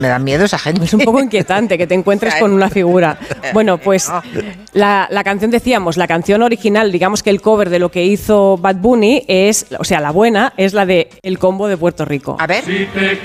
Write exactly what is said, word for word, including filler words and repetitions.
Me da miedo esa gente. Es un poco inquietante que te encuentres con una figura. Bueno, pues la, la canción, decíamos, la canción original, digamos que el cover de lo que hizo Bad Bunny es, o sea, la buena, es la de El Combo de Puerto Rico. A ver.